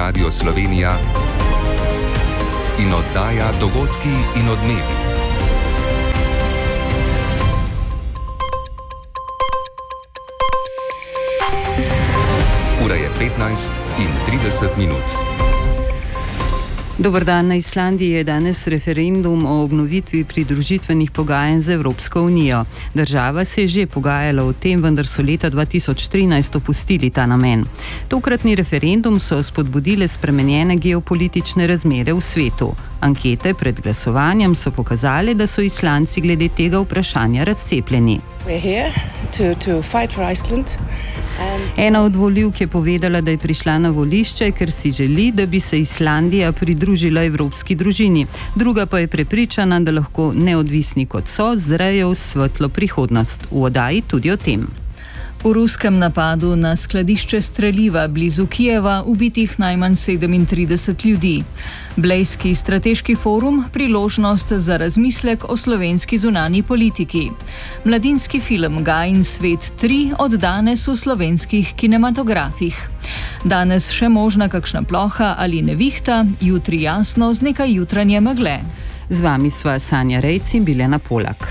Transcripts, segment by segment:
Radio Slovenija in oddaja Dogodki in odmevi. Ura je 15:30. Dober dan. Na Islandiji je danes referendum o obnovitvi pridružitvenih pogajanj z Evropsko unijo. Država se je že pogajala o tem, vendar so leta 2013 opustili ta namen. Tokratni referendum so spodbudile spremenjene geopolitične razmere v svetu. Ankete pred glasovanjem so pokazale, da so Islandci glede tega vprašanja razcepljeni. Ena od volivk je povedala, da je prišla na volišče, ker si želi, da bi se Islandija pridružila evropski družini. Druga pa je prepričana, da lahko neodvisni kot so zrejo v svetlo prihodnost. V oddaji tudi o tem. V ruskem napadu na skladišče streliva blizu Kijeva ubitih najmanj 37 ljudi. Blejski strateški forum, priložnost za razmislek o slovenski zunanji politiki. Mladinski film Gaj in svet 3 od danes v slovenskih kinematografih. Danes še možna kakšna ploha ali nevihta, jutri jasno z nekaj jutranje megle. Z vami sva Sanja Rejc in Biljana Polak.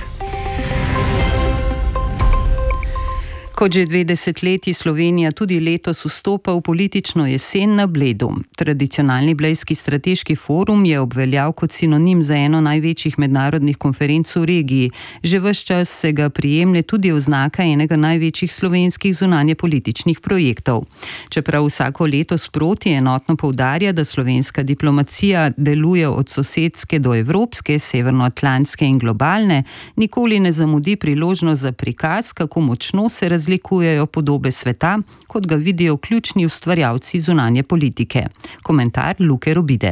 Kot že 2 desetletji Slovenija tudi letos vstopa v politično jesen na Bledu. Tradicionalni Blejski strateški forum je obveljal kot sinonim za eno največjih mednarodnih konferenc v regiji. Že ves čas se ga prijemlje tudi oznaka enega največjih slovenskih zunanjepolitičnih projektov. Čeprav vsako leto sproti enotno poudarja, da slovenska diplomacija deluje od sosedske do evropske, severnoatlantske in globalne, nikoli ne zamudi priložnost za prikaz, kako močno se razlikujejo podobe sveta, kot ga vidijo ključni ustvarjalci zunanje politike. Komentar Luke Robide.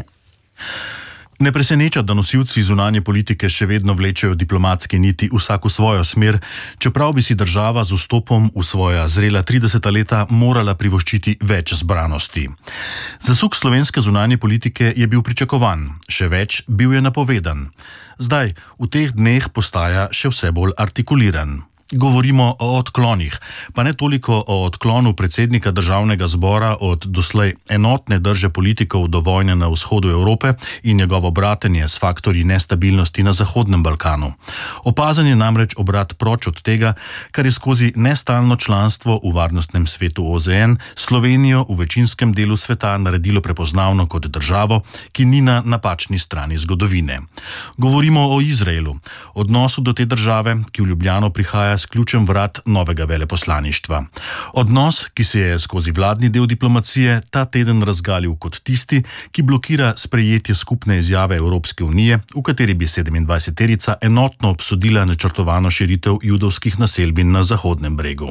Ne preseneča, da nosilci zunanje politike še vedno vlečejo diplomatske niti vsak v svojo smer, čeprav bi si država z vstopom v svoja zrela 30 leta morala privoščiti več zbranosti. Zasuk slovenske zunanje politike je bil pričakovan, še več, bil je napovedan. Zdaj, v teh dneh postaja še vse bolj artikuliran. Govorimo o odklonih, pa ne toliko o odklonu predsednika državnega zbora od doslej enotne drže politikov do vojne na vzhodu Evrope in njegovo bratenje s faktorji nestabilnosti na Zahodnem Balkanu. Opazan je namreč obrat proč od tega, kar je skozi nestalno članstvo v varnostnem svetu OZN Slovenijo v večinskem delu sveta naredilo prepoznavno kot državo, ki ni na napačni strani zgodovine. Govorimo o Izraelu, odnosu do te države, ki v Ljubljano prihaja s ključem vrat novega veleposlaništva. Odnos, ki se je skozi vladni del diplomacije ta teden razgalil kot tisti, ki blokira sprejetje skupne izjave Evropske unije, v kateri bi 27-terica enotno obsodila načrtovano širitev judovskih naselbin na Zahodnem bregu.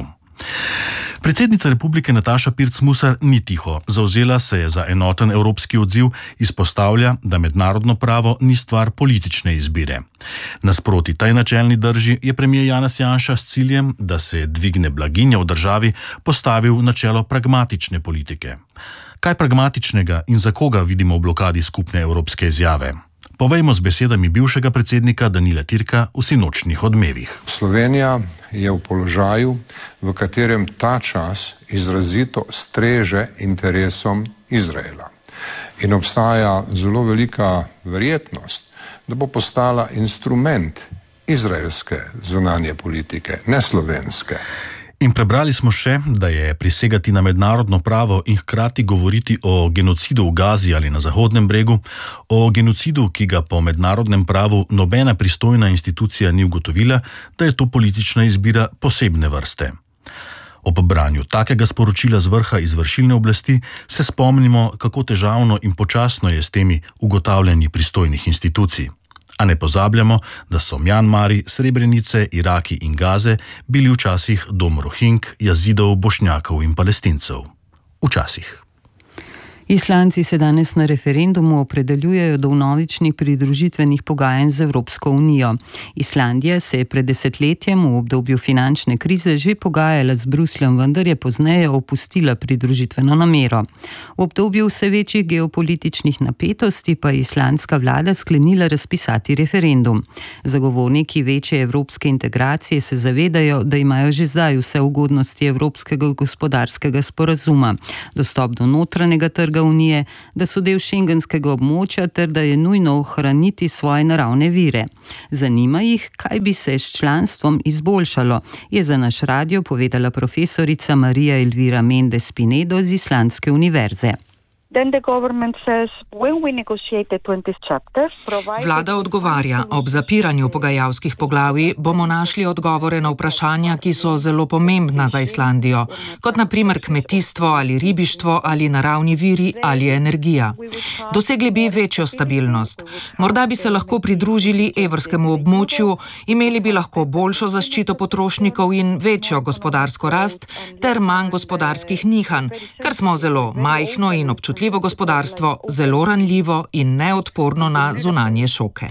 Predsednica republike Nataša Pirc Musar ni tiho, zavzela se je za enoten evropski odziv, izpostavlja, da mednarodno pravo ni stvar politične izbire. Nasproti tej načelni drži je premier Janez Janša s ciljem, da se dvigne blaginja v državi, postavil načelo pragmatične politike. Kaj pragmatičnega in za koga vidimo v blokadi skupne evropske izjave? Povejmo z besedami bivšega predsednika Danila Türka v sinočnih odmevih. Slovenija je v položaju, v katerem ta čas izrazito streže interesom Izraela. In obstaja zelo velika verjetnost, da bo postala instrument izraelske zunanje politike, ne slovenske. In prebrali smo še, da je prisegati na mednarodno pravo in hkrati govoriti o genocidu v Gazi ali na Zahodnem bregu, o genocidu, ki ga po mednarodnem pravu nobena pristojna institucija ni ugotovila, da je to politična izbira posebne vrste. Ob branju takega sporočila z vrha izvršilne oblasti se spomnimo, kako težavno in počasno je s temi ugotavljanji pristojnih institucij. A ne pozabljamo, da so Mjanmari, Srebrenice, Iraki in Gaze bili včasih dom Rohing, Jazidov, Bošnjakov in Palestincev. Včasih. Islandci se danes na referendumu opredeljujejo do vnovičnih pridružitvenih pogajanj z Evropsko unijo. Islandija se je pred desetletjem v obdobju finančne krize že pogajala z Brusljem, vendar je pozneje opustila pridružitveno namero. V obdobju vse večjih geopolitičnih napetosti pa je islandska vlada sklenila razpisati referendum. Zagovorniki večje evropske integracije se zavedajo, da imajo že zdaj vse ugodnosti Evropskega gospodarskega sporazuma, dostop do notranjega trga Evropske unije, da so del šengenskega območja ter da je nujno ohraniti svoje naravne vire. Zanima jih, kaj bi se s članstvom izboljšalo, je za naš radio povedala profesorica Marija Elvira Mendes Pinedo z Islandske univerze. Vlada odgovarja, ob zapiranju pogajalskih poglavij bomo našli odgovore na vprašanja, ki so zelo pomembna za Islandijo, kot na primer kmetijstvo ali ribištvo ali naravni viri ali energija. Dosegli bi večjo stabilnost. Morda bi se lahko pridružili evrskemu območju, imeli bi lahko boljšo zaščito potrošnikov in večjo gospodarsko rast ter manj gospodarskih nihanj, ker smo zelo majhno in občutljivo gospodarstvo, zelo ranljivo in neodporno na zunanje šoke.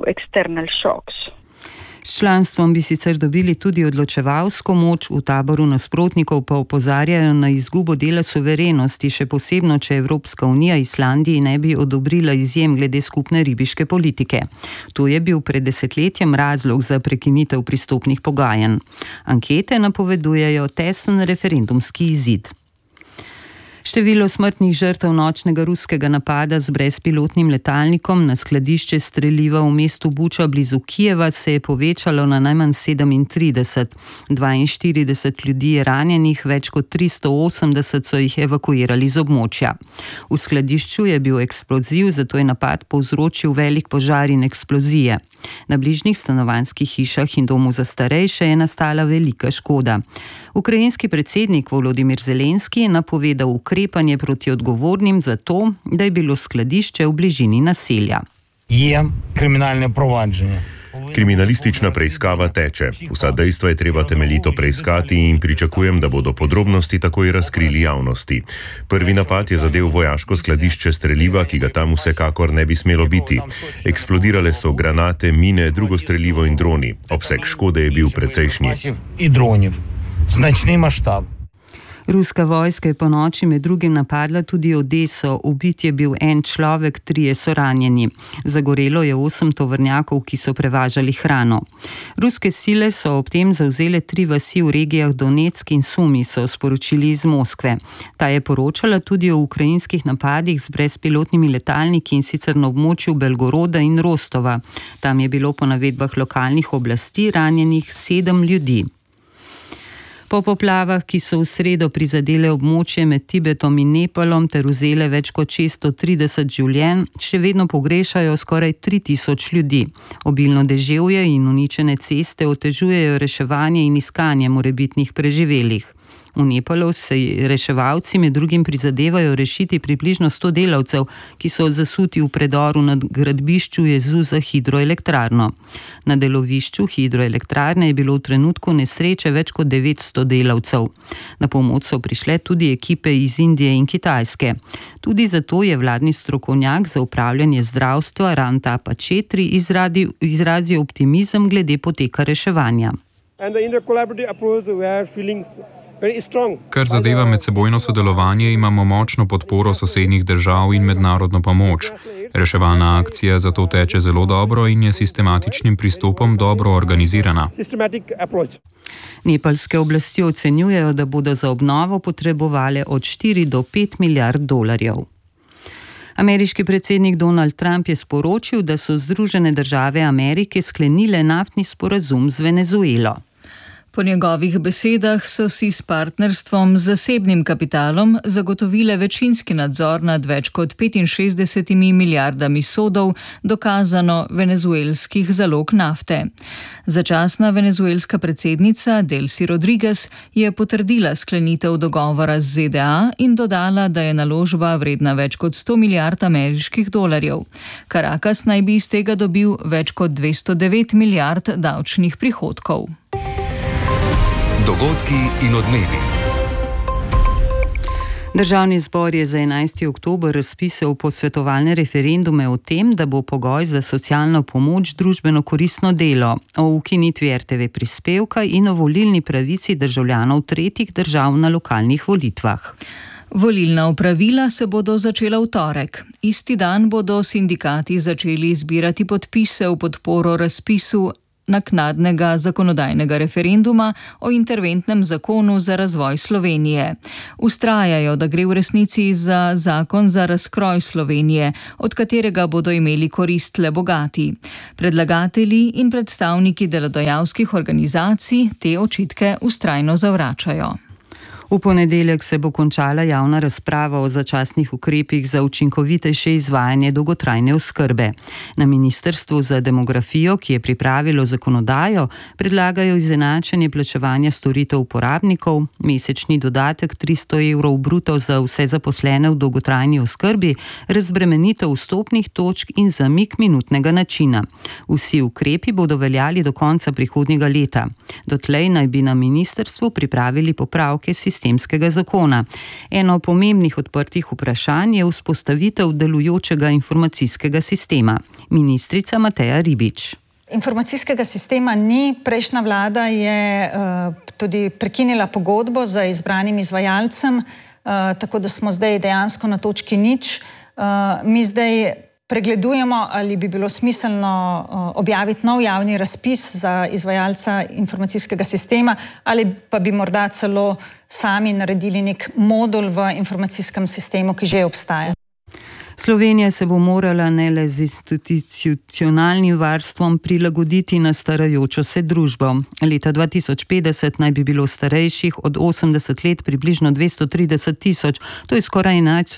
S članstvom bi sicer dobili tudi odločevalsko moč, v taboru nasprotnikov pa opozarjajo na izgubo dela suverenosti, še posebno, če Evropska unija Islandiji ne bi odobrila izjem glede skupne ribiške politike. To je bil pred desetletjem razlog za prekinitev pristopnih pogajanj. Ankete napovedujejo tesen referendumski izid. Število smrtnih žrtev nočnega ruskega napada z brezpilotnim letalnikom na skladišče streliva v mestu Buča blizu Kijeva se je povečalo na najmanj 37. 42 ljudi je ranjenih, več kot 380 so jih evakuirali z območja. V skladišču je bil eksploziv, zato je napad povzročil velik požar in eksplozije. Na bližnjih stanovanjskih hišah in domu za starejše je nastala velika škoda. Ukrajinski predsednik Volodimir Zelenski je napovedal ukrepanje proti odgovornim za to, da je bilo skladišče v bližini naselja. Je kriminalno provadženje. Kriminalistična preiskava teče. Vsa dejstva je treba temeljito preiskati in pričakujem, da bodo podrobnosti takoj razkrili javnosti. Prvi napad je zadev vojaško skladišče streliva, ki ga tam vsekakor ne bi smelo biti. Eksplodirale so granate, mine, drugo strelivo in droni. Obseg škode je bil precejšnji. Značni maštab. Ruska vojska je ponoči med drugim napadla tudi Odeso. Ubit je bil en človek, 3 so ranjeni. Zagorelo je 8 tovornjakov, ki so prevažali hrano. Ruske sile so ob tem zavzele 3 vasi v regijah Donetsk in Sumi, so sporočili iz Moskve. Ta je poročala tudi o ukrajinskih napadih z brezpilotnimi letalniki, in sicer na območju Belgoroda in Rostova. Tam je bilo po navedbah lokalnih oblasti ranjenih 7 ljudi. Po poplavah, ki so v sredo prizadele območje med Tibetom in Nepalom ter vzele več kot 630 življenj, še vedno pogrešajo skoraj 3000 ljudi. Obilno deževje in uničene ceste otežujejo reševanje in iskanje morebitnih preživelih. V Nepalu se reševalci med drugim prizadevajo rešiti približno 100 delavcev, ki so zasuti v predoru na gradbišču jezu za hidroelektrarno. Na delovišču hidroelektrarne je bilo v trenutku nesreče več kot 900 delavcev. Na pomoč so prišle tudi ekipe iz Indije in Kitajske. Tudi zato je vladni strokovnjak za upravljanje zdravstva Rantapa Četri izrazil optimizem glede poteka reševanja. Kar zadeva medsebojno sodelovanje, imamo močno podporo sosednjih držav in mednarodno pomoč. Reševalna akcija zato teče zelo dobro in je sistematičnim pristopom dobro organizirana. Nepalske oblasti ocenjujejo, da bodo za obnovo potrebovale od 4 do 5 milijard dolarjev. Ameriški predsednik Donald Trump je sporočil, da so Združene države Amerike sklenile naftni sporazum z Venezuelo. Po njegovih besedah so si s partnerstvom z zasebnim kapitalom zagotovile večinski nadzor nad več kot 65 milijardami sodov dokazano venezuelskih zalog nafte. Začasna venezuelska predsednica Delcy Rodriguez je potrdila sklenitev dogovora z ZDA in dodala, da je naložba vredna več kot 100 milijard ameriških dolarjev. Caracas naj bi iz tega dobil več kot 209 milijard davčnih prihodkov. Dogodki in odmevi. Državni zbor je za 11. oktober razpisal posvetovalne referendume o tem, da bo pogoj za socialno pomoč družbeno koristno delo, o ukinitvi RTV prispevka in o volilni pravici državljanov tretjih držav na lokalnih volitvah. Volilna opravila se bodo začela v torek. Isti dan bodo sindikati začeli zbirati podpise v podporo razpisu naknadnega zakonodajnega referenduma o interventnem zakonu za razvoj Slovenije. Vztrajajo, da gre v resnici za zakon za razkroj Slovenije, od katerega bodo imeli korist le bogati. Predlagatelji in predstavniki delodajalskih organizacij te očitke vztrajno zavračajo. V ponedeljek se bo končala javna razprava o začasnih ukrepih za učinkovitejše izvajanje dolgotrajne oskrbe. Na Ministrstvu za demografijo, ki je pripravilo zakonodajo, predlagajo izenačenje plačevanja storitev uporabnikov, mesečni dodatek 300 evrov bruto za vse zaposlene v dolgotrajni oskrbi, razbremenitev vstopnih točk in zamik minutnega načina. Vsi ukrepi bodo veljali do konca prihodnjega leta. Dotlej naj bi na ministrstvu pripravili popravke sistemskega zakona. Eno pomembnih odprtih vprašanj je vzpostavitev delujočega informacijskega sistema. Ministrica Mateja Ribič. Informacijskega sistema ni. Prejšnja vlada je tudi prekinila pogodbo z izbranim izvajalcem, tako da smo zdaj dejansko na točki nič. Mi zdaj pregledujemo, ali bi bilo smiselno objaviti nov javni razpis za izvajalca informacijskega sistema ali pa bi morda celo sami naredili nek modul v informacijskem sistemu, ki že obstaja. Slovenija se bo morala ne le z institucionalnim varstvom prilagoditi na starajočo se družbo. Leta 2050 naj bi bilo starejših od 80 let približno 230 tisoč, to je skoraj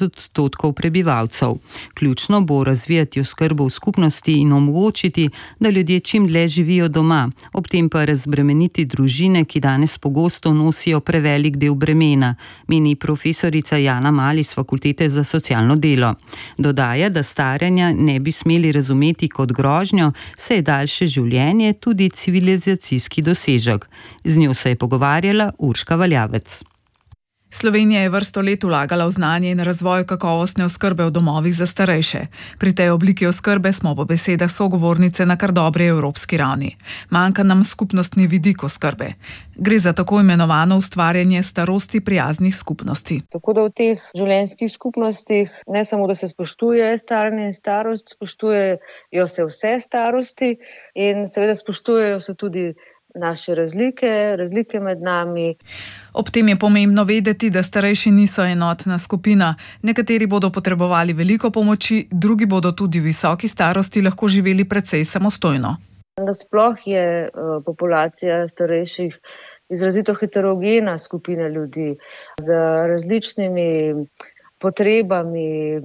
11% prebivalcev. Ključno bo razvijati oskrbo v skupnosti in omogočiti, da ljudje čim dlje živijo doma, ob tem pa razbremeniti družine, ki danes pogosto nosijo prevelik del bremena, meni profesorica Jana Mali s Fakultete za socialno delo. Dodaja, da staranja ne bi smeli razumeti kot grožnjo, saj je daljše življenje tudi civilizacijski dosežek. Z njo se je pogovarjala Urška Valjavec. Slovenija je vrsto let vlagala v znanje in razvoj kakovostne oskrbe v domovih za starejše. Pri tej obliki oskrbe smo po besedah sogovornice na kar dobri evropski ravni. Manjka nam skupnostni vidik oskrbe. Gre za tako imenovano ustvarjanje starosti prijaznih skupnosti. Tako da v teh življenjskih skupnostih ne samo, da se spoštuje staranje in starost, spoštujejo se vse starosti in seveda spoštujejo se tudi naše razlike med nami. Ob tem je pomembno vedeti, da starejši niso enotna skupina. Nekateri bodo potrebovali veliko pomoči, drugi bodo tudi v visoki starosti lahko živeli precej samostojno. Nasploh je populacija starejših izrazito heterogena skupina ljudi z različnimi potrebami,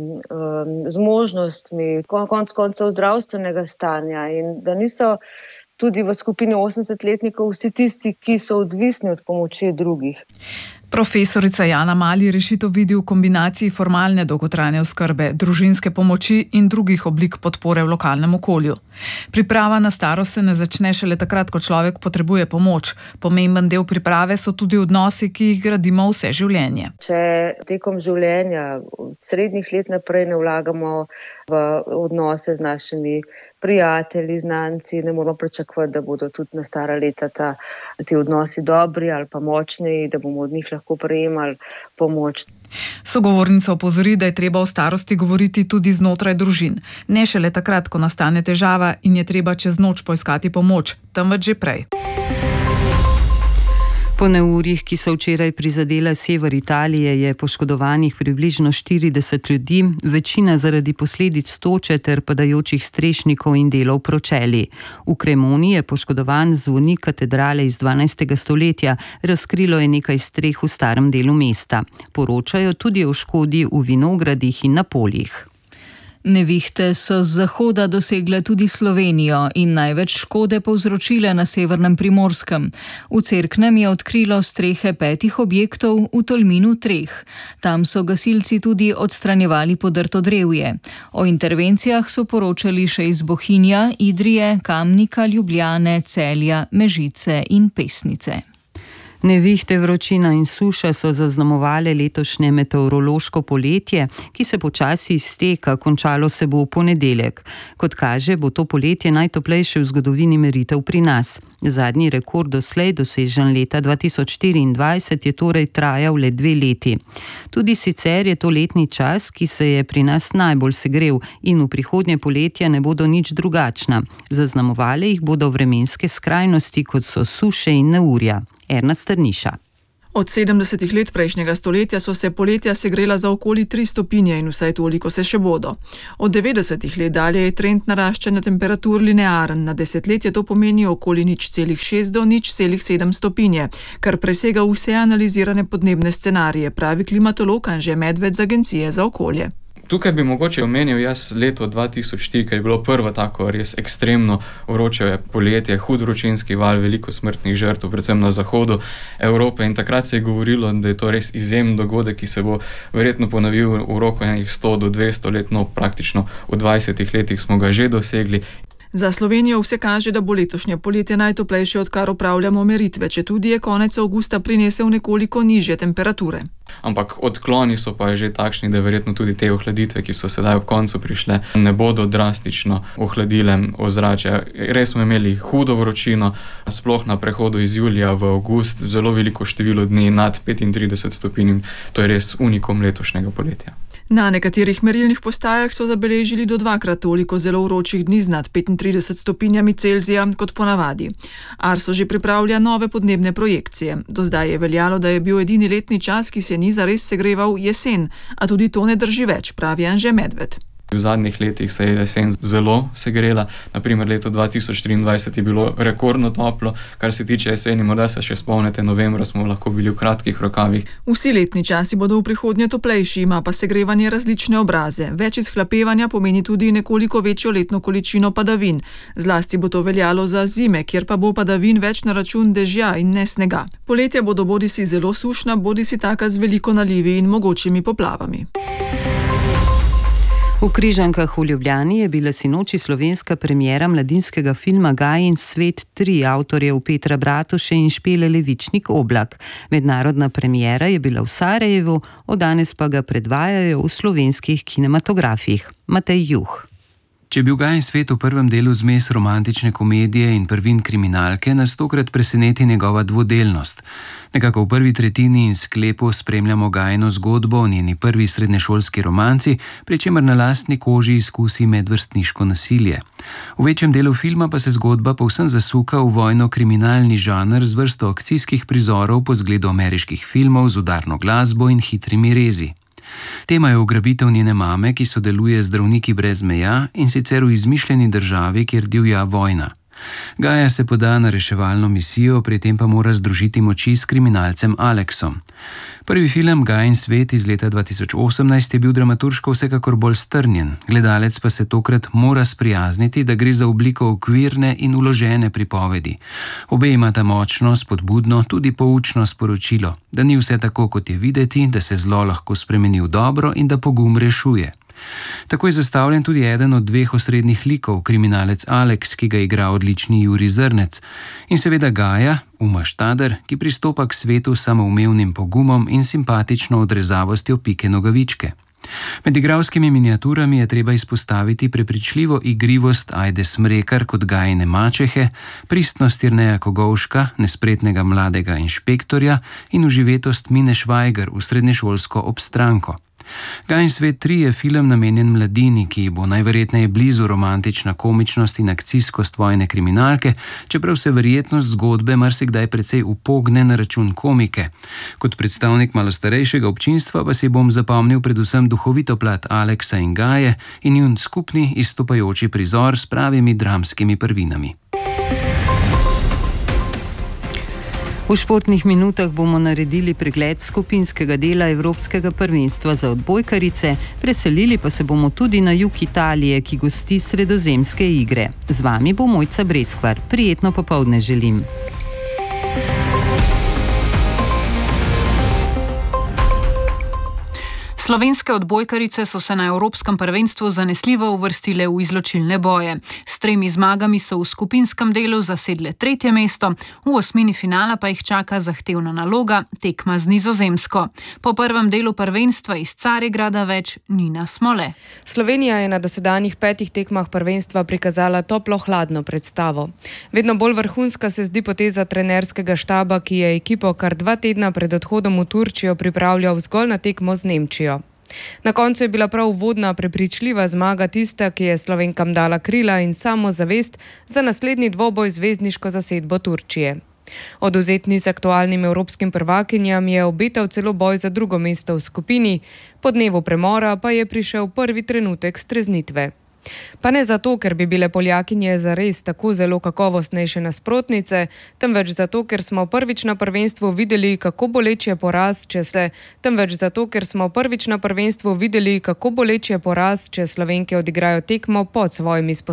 zmožnostmi, konec koncev zdravstvenega stanja in da niso tudi v skupini 80-letnikov vsi tisti, ki so odvisni od pomoči drugih. Profesorica Jana Mali rešitev vidi v kombinaciji formalne dolgotrajne oskrbe, družinske pomoči in drugih oblik podpore v lokalnem okolju. Priprava na starost se ne začne šele takrat, ko človek potrebuje pomoč. Pomemben del priprave so tudi odnosi, ki jih gradimo vse življenje. Če tekom življenja od srednjih let naprej ne vlagamo v odnose z našimi prijatelji, znanci, ne moramo pričakovati, da bodo tudi na stara leta ti odnosi dobri ali pa močni, da bomo od njih lahko prejemali pomoč. Sogovornica opozori, da je treba o starosti govoriti tudi znotraj družin. Ne šele takrat, ko nastane težava in je treba čez noč poiskati pomoč, temveč že prej. Po neurjih, ki so včeraj prizadela sever Italije, je poškodovanih približno 40 ljudi, večina zaradi posledic toče ter padajočih strešnikov in delov pročelij. V Cremoni je poškodovan zvonik katedrale iz 12. stoletja, razkrilo je nekaj streh v starem delu mesta. Poročajo tudi o škodi v vinogradih in na poljih. Nevihte so z zahoda dosegle tudi Slovenijo in največ škode povzročile na severnem Primorskem. V Cerknem je odkrilo strehe 5 objektov, v Tolminu 3. Tam so gasilci tudi odstranjevali podrto drevje. O intervencijah so poročali še iz Bohinja, Idrije, Kamnika, Ljubljane, Celja, Mežice in Pesnice. Nevihte, vročina in suša so zaznamovale letošnje meteorološko poletje, ki se počasi izteka, končalo se bo v ponedeljek. Kot kaže, bo to poletje najtoplejše v zgodovini meritev pri nas. Zadnji rekord doslej, dosežen leta 2024, je torej trajal le 2 leti. Tudi sicer je to letni čas, ki se je pri nas najbolj segrel in v prihodnje poletja ne bodo nič drugačna. Zaznamovale jih bodo vremenske skrajnosti, kot so suše in neurja. Erna Strniša. Od 70 let prejšnjega stoletja so se poletja segrela za okoli 3 stopinje in vsaj toliko se še bodo. Od 90 let dalje je trend naraščanja temperatur linearen. Na desetletje to pomeni okoli 0,6 do 0,7 stopinje, kar presega vse analizirane podnebne scenarije, pravi klimatolog Anže Medved z Agencije za okolje. Tukaj bi mogoče omenil jaz leto 2004, ker je bilo prvo tako res ekstremno vroče poletje, hud vročinski val, veliko smrtnih žrtev, predvsem na zahodu Evrope, in takrat se je govorilo, da je to res izjemen dogodek, ki se bo verjetno ponovil v roku 100 do 200 let, no praktično v 20 letih smo ga že dosegli. Za Slovenijo vse kaže, da bo letošnje poletje najtoplejše, odkar opravljamo meritve, četudi je konec avgusta prinesel nekoliko nižje temperature. Ampak odkloni so pa že takšni, da verjetno tudi te ohladitve, ki so sedaj v koncu prišle, ne bodo drastično ohladile ozračja. Res smo imeli hudo vročino, sploh na prehodu iz julija v avgust, zelo veliko število dni nad 35 stopinj, to je res unikum letošnjega poletja. Na nekaterih merilnih postajah so zabeležili do 2-krat toliko zelo vročih dni z nad 35 stopinjami Celzija kot ponavadi. Arso že pripravlja nove podnebne projekcije. Do zdaj je veljalo, da je bil edini letni čas, ki se ni zares segreval, jesen, a tudi to ne drži več, pravi Anže Medved. V zadnjih letih se je jesen zelo segrela, naprimer leto 2023 je bilo rekordno toplo, kar se tiče jeseni, morda se še spomnite, novembra smo lahko bili v kratkih rokavih. Vsi letni časi bodo v prihodnje toplejši, ima pa segrevanje različne obraze. Več izhlapevanja pomeni tudi nekoliko večjo letno količino padavin. Zlasti bo to veljalo za zime, kjer pa bo padavin več na račun dežja in ne snega. Poletja bodo bodisi zelo sušna, bodisi taka z veliko nalivi in mogočimi poplavami. V Križankah v Ljubljani je bila sinoči slovenska premiera mladinskega filma Gajin svet 3 avtorjev Petra Bratuše in Špele Levičnik Oblak. Mednarodna premiera je bila v Sarajevu, od danes pa ga predvajajo v slovenskih kinematografih. Matej Juh. Če je bil Gajin svet v prvem delu zmes romantične komedije in prvin kriminalke, nas tokrat preseneti njegova dvodelnost. Nekako v prvi tretjini in sklepu spremljamo Gajino zgodbo o njeni prvi srednješolski romanci, pri čemer na lastni koži izkusi medvrstniško nasilje. V večjem delu filma pa se zgodba povsem zasuka v vojno-kriminalni žanr z vrsto akcijskih prizorov po zgledu ameriških filmov z udarno glasbo in hitrimi rezi. Tema je ugrabitev njene mame, ki sodeluje z Zdravniki brez meja, in sicer v izmišljeni državi, kjer divja vojna. Gaja se poda na reševalno misijo, pri tem pa mora združiti moči s kriminalcem Aleksom. Prvi film Gajin svet iz leta 2018 je bil dramaturško vsekakor bolj strnjen, gledalec pa se tokrat mora sprijazniti, da gre za obliko okvirne in vložene pripovedi. Obe imata močno, spodbudno, tudi poučno sporočilo, da ni vse tako, kot je videti, da se zlo lahko spremeni v dobro in da pogum rešuje. Tako je zastavljen tudi eden od 2 osrednjih likov, kriminalec Aleks, ki ga igra odlični Jurij Zrnec, in seveda Gaja, Uma Štader, ki pristopa k svetu s samoumevnim pogumom in simpatično odrezavostjo Pike Nogavičke. Med igralskimi miniaturami je treba izpostaviti prepričljivo igrivost Ajde Smrekar kot Gajine mačehe, pristnost Jerneja Kogovška, nespretnega mladega inšpektorja, in uživetost Mine Švajger v srednješolsko obstranko. Gajin svet 3 je film namenjen mladini, ki bo najverjetneje blizu romantična komičnost in akcijskost vojne kriminalke, čeprav se verjetnost zgodbe marsikdaj precej upogne na račun komike. Kot predstavnik malo starejšega občinstva pa si bom zapomnil predvsem duhovito plat Aleksa in Gaje in njun skupni izstopajoči prizor s pravimi dramskimi prvinami. V športnih minutah bomo naredili pregled skupinskega dela Evropskega prvenstva za odbojkarice, preselili pa se bomo tudi na jug Italije, ki gosti Sredozemske igre. Z vami bo Mojca Breskvar. Prijetno popoldne želim. Slovenske odbojkarice so se na Evropskem prvenstvu zanesljivo uvrstile v izločilne boje. S 3 zmagami so v skupinskem delu zasedle 3. mesto, v osmini finala pa jih čaka zahtevna naloga, tekma z Nizozemsko. Po prvem delu prvenstva iz Carigrada več Nina Smole. Slovenija je na dosedanjih 5 tekmah prvenstva prikazala toplo-hladno predstavo. Vedno bolj vrhunska se zdi poteza trenerskega štaba, ki je ekipo kar 2 tedna pred odhodom v Turčijo pripravljal zgolj na tekmo z Nemčijo. Na koncu je bila prav uvodna prepričljiva zmaga tista, ki je Slovenkam dala krila in samozavest za naslednji dvoboj zvezdniško zasedbo Turčije. Odvzetni z aktualnim evropskim prvakinjam je obetal celo boj za drugo mesto v skupini, po dnevu premora pa je prišel prvi trenutek streznitve. Pa ne zato, ker bi bile Poljakinje zares tako zelo kakovostnejše nasprotnice, temveč zato, ker smo prvič na prvenstvu videli, kako boleč je poraz, če Slovenke odigrajo tekmo pod svojimi sposobnostmi.